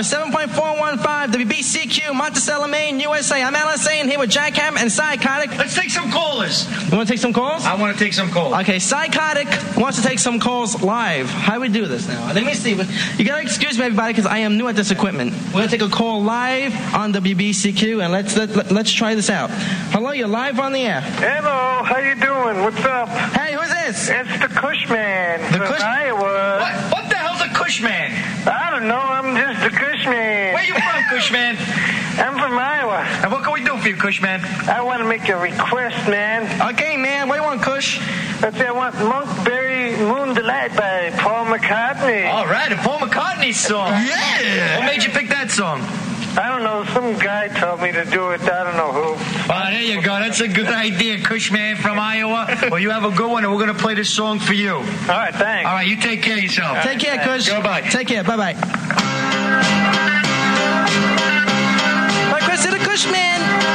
7.415 WBCQ, Monticello, Maine, USA. I'm Alan Sane here with Jackhammer and Psychotic. Let's take some callers. You want to take some calls? I want to take some calls. Okay, Psychotic wants to take some calls live. How do we do this now? Let me see. You gotta excuse me, everybody, because I am new at this equipment. We're gonna take a call live on WBCQ, and let's try this out. Hello, you're live on the air. Hello, how you doing? What's up? Hey, who's this? It's the Cushman The from Cush- Iowa. What the hell's a Cushman? I don't know, I'm just the Cushman. Where you from, Cushman? I'm from Iowa. And what can we do for you, Cushman? I want to make a request, man. Okay, man. What do you want, Kush? Let's say I want Monkberry Moon Delight by Paul McCartney. All right, a Paul McCartney song. Yeah. What made you pick that song? I don't know, some guy told me to do it. I don't know who. Oh, there you go. That's a good idea, Cushman from Iowa. Well, you have a good one, and we're going to play this song for you. All right, thanks. All right, you take care of yourself. Take care, Kush. Goodbye. Take care. Bye-bye.